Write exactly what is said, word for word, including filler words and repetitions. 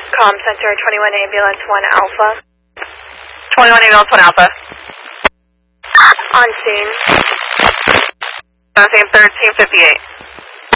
Com Center, twenty-one Ambulance one Alpha. twenty-one Ambulance one Alpha. On scene. On scene thirteen fifty-eight.